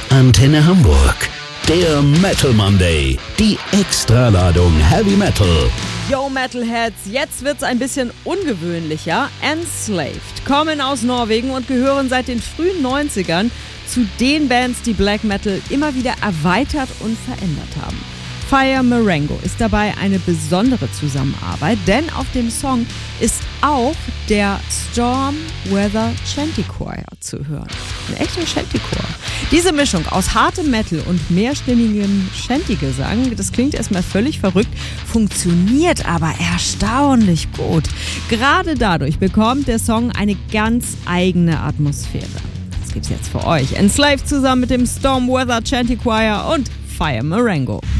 Antenne Hamburg. Der Metal Monday. Die Extraladung Heavy Metal. Yo Metalheads, jetzt wird's ein bisschen ungewöhnlicher. Enslaved kommen aus Norwegen und gehören seit den frühen 90ern zu den Bands, die Black Metal immer wieder erweitert und verändert haben. Fire Marengo ist dabei eine besondere Zusammenarbeit, denn auf dem Song ist auch der Storm Weather Chanticleer zu hören. Ein echter Chanticleer. Diese Mischung aus hartem Metal und mehrstimmigem Shanty-Gesang, das klingt erstmal völlig verrückt, funktioniert aber erstaunlich gut. Gerade dadurch bekommt der Song eine ganz eigene Atmosphäre. Das gibt's jetzt für euch. Enslaved zusammen mit dem Storm Weather Chanticleer und Fire Marengo.